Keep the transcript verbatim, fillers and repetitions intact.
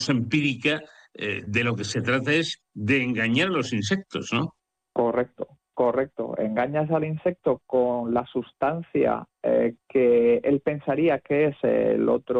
empírica, eh, de lo que se trata es de engañar a los insectos, ¿no? Correcto, correcto. Engañas al insecto con la sustancia eh, que él pensaría que es el otro